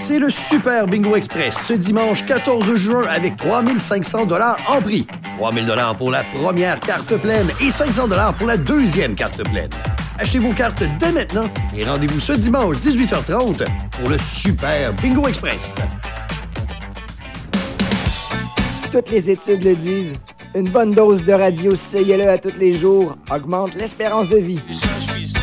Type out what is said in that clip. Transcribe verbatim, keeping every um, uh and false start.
C'est le Super Bingo Express ce dimanche quatorze juin avec trois mille cinq cents dollars en prix. trois mille dollars pour la première carte pleine et cinq cents dollars pour la deuxième carte pleine. Achetez vos cartes dès maintenant et rendez-vous ce dimanche dix-huit heures trente pour le Super Bingo Express. Toutes les études le disent. Une bonne dose de radio C I L E à tous les jours augmente l'espérance de vie.